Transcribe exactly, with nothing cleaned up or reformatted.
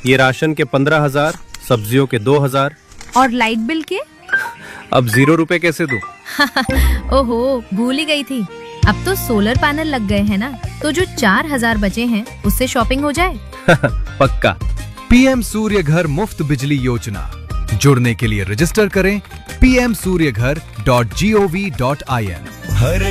ये राशन के पंद्रह हजार, सब्जियों के दो हजार और लाइट बिल के? अब जीरो रुपए कैसे दूं? ओहो, भूल ही गई थी। अब तो सोलर पैनल लग गए हैं ना, तो जो चार हजार बचे हैं उससे शॉपिंग हो जाए। पक्का। पीएम सूर्य घर मुफ्त बिजली योजना, जुड़ने के लिए रजिस्टर करें पी एम सूर्य घर dot G O V dot I N. Her